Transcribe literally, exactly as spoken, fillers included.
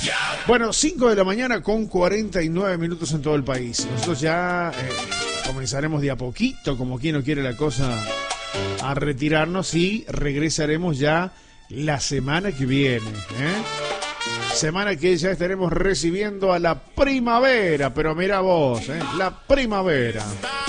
Bueno, cinco de la mañana con cuarenta y nueve minutos en todo el país. Nosotros ya eh, comenzaremos de a poquito, como quien no quiere la cosa, a retirarnos y regresaremos ya la semana que viene. ¿eh? Semana que ya estaremos recibiendo a la primavera, pero mira vos, ¿eh? la primavera.